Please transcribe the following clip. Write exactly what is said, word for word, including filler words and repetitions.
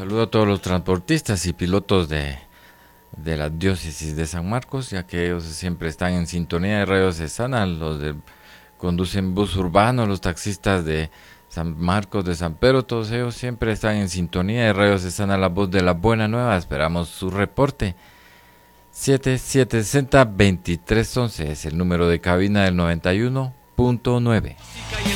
saludo a todos los transportistas y pilotos de, de la diócesis de San Marcos, ya que ellos siempre están en sintonía de Radio Cesana, los de conducen bus urbano, los taxistas de San Marcos, de San Pedro, todos ellos siempre están en sintonía de Radio Cesana, la voz de la buena nueva. Esperamos su reporte. siete siete sesenta, veintitrés once es el número de cabina del noventa y uno punto nueve.